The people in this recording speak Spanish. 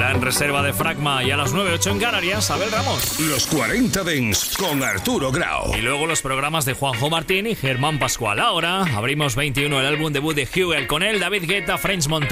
Gran Reserva de Fragma y a las 9:08 en Canarias, Abel Ramos. Los 40 Dents con Arturo Grau. Y luego los programas de Juanjo Martín y Germán Pascual. Ahora abrimos 21, el álbum debut de Hugel. Con él, David Guetta, French Montana.